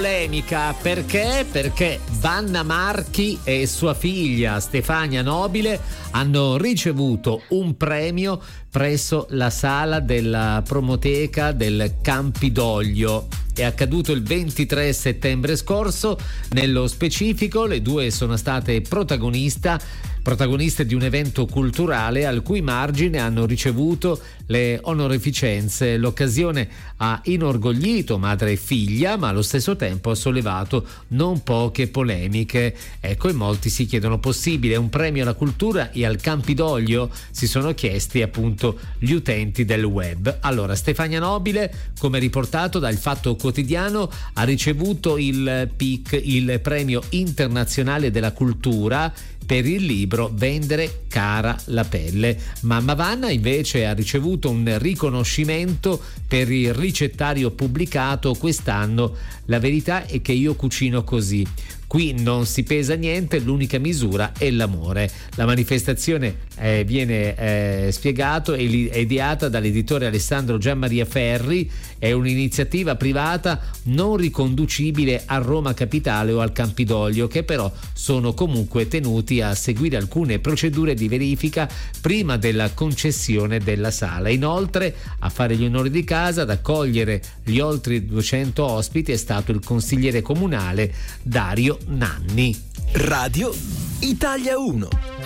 Polemica perché Vanna Marchi e sua figlia Stefania Nobile hanno ricevuto un premio presso la sala della Promoteca del Campidoglio. È accaduto il 23 settembre scorso. Nello specifico, le due sono state protagoniste di un evento culturale al cui margine hanno ricevuto le onorificenze. L'occasione ha inorgoglito madre e figlia, ma allo stesso tempo ha sollevato non poche polemiche. Ecco, in molti si chiedono: possibile un premio alla cultura e al Campidoglio? Si sono chiesti appunto gli utenti del web. Allora, Stefania Nobile, come riportato dal Fatto Quotidiano, ha ricevuto il PIC, il Premio Internazionale della Cultura, per il libro Vendere cara la pelle. Mamma Vanna invece ha ricevuto un riconoscimento per il ricettario pubblicato quest'anno La verità è che io cucino così. Qui non si pesa niente, l'unica misura è l'amore. La manifestazione viene spiegato e ideata dall'editore Alessandro Gianmaria Ferri. È un'iniziativa privata non riconducibile a Roma Capitale o al Campidoglio, che però sono comunque tenuti a seguire alcune procedure di verifica prima della concessione della sala. Inoltre, a fare gli onori di casa, ad accogliere gli oltre 200 ospiti, è stato il consigliere comunale Dario Nanni. Radio Italia 1.